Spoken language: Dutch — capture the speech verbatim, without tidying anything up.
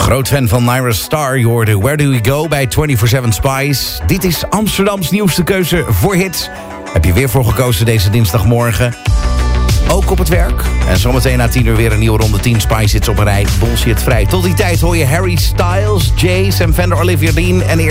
Groot fan van Nyra Star, je hoorde Where Do We Go bij vierentwintig zeven Spice. Dit is Amsterdams nieuwste keuze voor hits. Heb je weer voor gekozen deze dinsdagmorgen. Ook op het werk. En zometeen na tien uur weer een nieuwe ronde tien Spice hits op een rij. Bullshit vrij. Tot die tijd hoor je Harry Styles, Jay, Sam Fender, Olivia Dean en